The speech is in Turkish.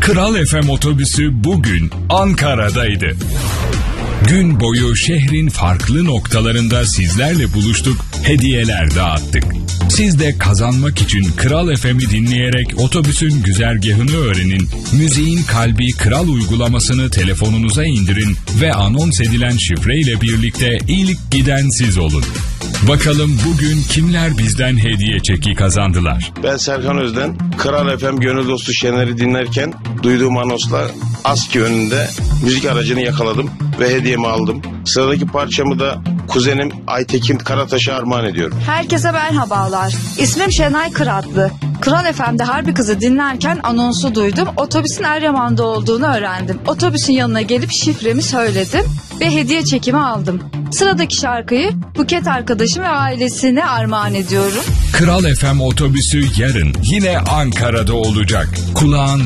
Kral FM otobüsü bugün Ankara'daydı. Gün boyu şehrin farklı noktalarında sizlerle buluştuk, hediyeler dağıttık. Siz de kazanmak için Kral FM'i dinleyerek otobüsün güzergahını öğrenin, müziğin kalbi Kral uygulamasını telefonunuza indirin ve anons edilen şifreyle birlikte ilk giden siz olun. Bakalım bugün kimler bizden hediye çeki kazandılar? Ben Serkan Özden, Kral FM Gönül Dostu Şener'i dinlerken duyduğum anonsla ASKİ önünde müzik aracını yakaladım ve hediyemi aldım. Sıradaki parçamı da kuzenim Aytekin Karataş'a armağan ediyorum. Herkese merhabalar. İsmim Şenay Kıratlı. Kral FM'de Harbi Kız'ı dinlerken anonsu duydum. Otobüsün Eryaman'da olduğunu öğrendim. Otobüsün yanına gelip şifremi söyledim ve hediye çekimi aldım. Sıradaki şarkıyı Buket arkadaşım ve ailesine armağan ediyorum. Kral FM otobüsü yarın yine Ankara'da olacak. Kulağın